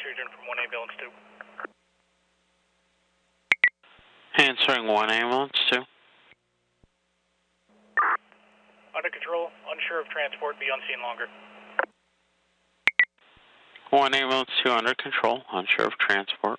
you're doing from 1 ambulance 2. Answering 1 ambulance 2. Under control, unsure of transport, be on scene longer. 1 ambulance 2 under control, unsure of transport.